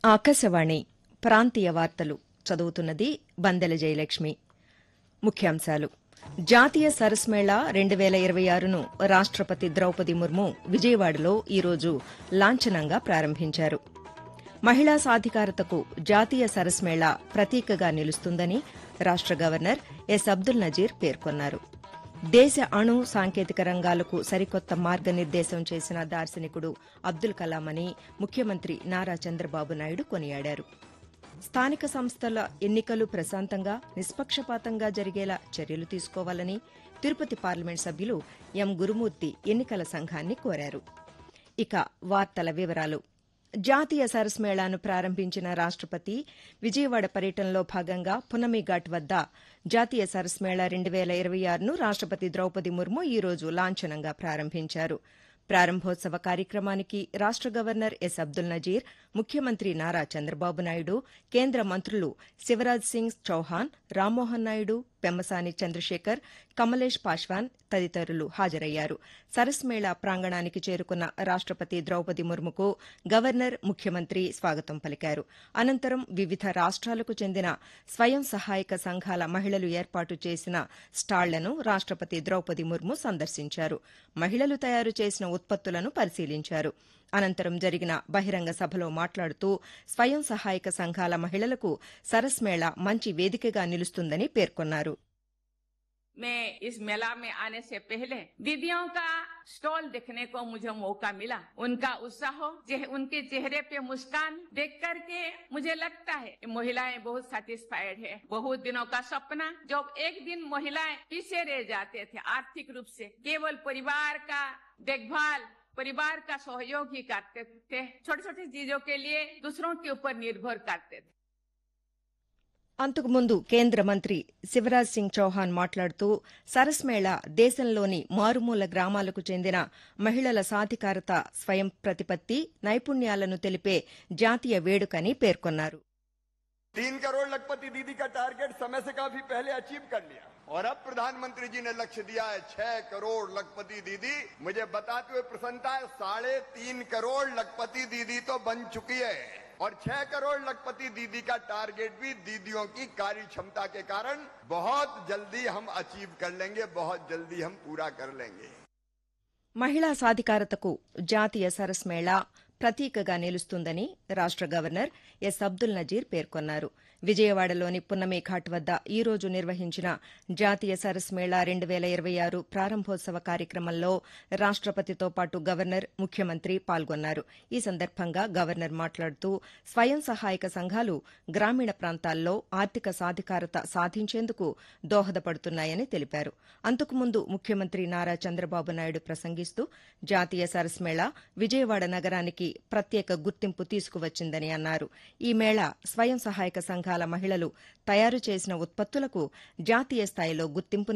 ఆకాశవాణి ప్రాంతీయ వార్తలు చదువుతున్నది బందెల జయలక్ష్మి. ముఖ్యాంశాలు: జాతీయ సరస్ మేళా 2026ను రాష్టపతి ద్రౌపది ముర్ము విజయవాడలో ఈరోజు లాంఛనంగా ప్రారంభించారు. మహిళా సాధికారతకు జాతీయ సరస్ మేళా ప్రతీకగా నిలుస్తుందని రాష్ట గవర్నర్ ఎస్ అబ్దుల్ నజీర్ పేర్కొన్నారు. దేశ అణు సాంకేతిక రంగాలకు సరికొత్త మార్గనిర్దేశం చేసిన దార్శనికుడు అబ్దుల్ కలాం అని ముఖ్యమంత్రి నారా చంద్రబాబు నాయుడు కొనియాడారు. స్థానిక సంస్థల ఎన్నికలు ప్రశాంతంగా, నిష్పక్షపాతంగా జరిగేలా చర్యలు తీసుకోవాలని తిరుపతి పార్లమెంట్ సభ్యులు ఎం గురుమూర్తి ఎన్నికల సంఘాన్ని కోరారు. ఇక వార్తల వివరాలు. జాతీయ సరస్ మేళాను ప్రారంభించిన రాష్టపతి విజయవాడ పర్యటనలో భాగంగా పునమిఘాట్ వద్ద జాతీయ సరస్ మేళా 2026ను రాష్టపతి ద్రౌపది ముర్ము ఈరోజు లాంఛనంగా ప్రారంభించారు. ప్రారంభోత్సవ కార్యక్రమానికి రాష్ట గవర్నర్ ఎస్ అబ్దుల్ నజీర్, ముఖ్యమంత్రి నారా చంద్రబాబు నాయుడు, కేంద్ర మంత్రులు శివరాజ్ సింగ్ చౌహాన్, రామ్మోహన్ నాయుడు, పెమ్మసాని చంద్రశేఖర్, కమలేష్ పాశ్వాన్ తదితరులు హాజరయ్యారు. సరస్ మేళా ప్రాంగణానికి చేరుకున్న రాష్టపతి ద్రౌపది ముర్ముకు గవర్నర్, ముఖ్యమంత్రి స్వాగతం పలికారు. అనంతరం వివిధ రాష్ట్రాలకు చెందిన స్వయం సహాయక సంఘాల మహిళలు ఏర్పాటు చేసిన స్టాళ్లను రాష్టపతి ద్రౌపది ముర్ము సందర్శించారు. మహిళలు తయారు చేసిన ఉత్పత్తులను పరిశీలించారు. అనంతరం జరిగిన బహిరంగ సభలో మాట్లాడుతూ స్వయం సహాయక సంఘాల మహిళలకు సరస్ మేళా మంచి వేదికగా నిలుస్తుందని పేర్కొన్నారు. मैं इस मेला में आने से पहले दीदियों का स्टॉल देखने को मुझे मौका मिला। उनका उत्साह, उनके चेहरे पे मुस्कान देख करके मुझे लगता है महिलाएं बहुत सैटिस्फाइड है। बहुत दिनों का सपना, जब एक दिन महिलाएं पीछे रह जाते थे आर्थिक रूप से, केवल परिवार का देखभाल, परिवार का सहयोग ही करते थे, छोटी छोटी चीजों के लिए दूसरों के ऊपर निर्भर करते थे। అంతకుముందు కేంద్ర మంత్రి శివరాజ్ సింగ్ చౌహాన్ మాట్లాడుతూ సరస్ మేళా దేశంలోని మారుమూల గ్రామాలకు చెందిన మహిళల సాధికారత, స్వయం ప్రతిపత్తి, నైపుణ్యాలను తెలిపే జాతీయ వేడుకని పేర్కొన్నారు. 3 करोड़ लखपति दीदी का टारगेट समय से काफी पहले अचीव कर लिया और अब प्रधानमंत्री जी ने लक्ष्य दिया है 6 करोड़ लखपति दीदी। मुझे बताते हुए प्रसन्नता है, 3.5 करोड़ लखपति दीदी तो बन चुकी है और 6 करोड़ लखपति दीदी का टारगेट भी दीदियों की कार्य क्षमता के कारण बहुत जल्दी हम अचीव कर लेंगे, बहुत जल्दी हम पूरा कर लेंगे. మహిళా సాధికారతకు జాతీయ సరస్ మేళా ప్రతీకగా నిలుస్తుందని రాష్ట గవర్నర్ ఎస్ అబ్దుల్ నజీర్ పేర్కొన్నారు. విజయవాడలోని పున్నమిఘాట్ వద్ద ఈరోజు నిర్వహించిన జాతీయ సరస్ మేళా 2026 ప్రారంభోత్సవ కార్యక్రమంలో రాష్టపతితో పాటు గవర్నర్, ముఖ్యమంత్రి పాల్గొన్నారు. ఈ సందర్భంగా గవర్నర్ మాట్లాడుతూ స్వయం సహాయక సంఘాలు గ్రామీణ ప్రాంతాల్లో ఆర్థిక సాధికారత సాధించేందుకు దోహదపడుతున్నాయని తెలిపారు. అంతకుముందు ముఖ్యమంత్రి నారా చంద్రబాబు నాయుడు ప్రసంగిస్తూ జాతీయ సరస్ మేళా విజయవాడ నగరానికి ప్రత్యేక గుర్తింపు తీసుకువచ్చిందని అన్నారు. ఈ మేళా స్వయం సహాయక సంఘాల మహిళలు తయారు చేసిన ఉత్పత్తులకు జాతీయ స్థాయిలో గుర్తింపు